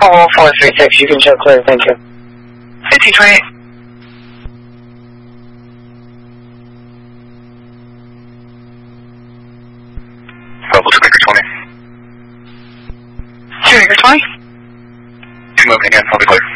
Oh, 436, you can show clear, thank you. 1528. Level 2 Acre 20. 2 Acre 20? You moving again, I'll be clear.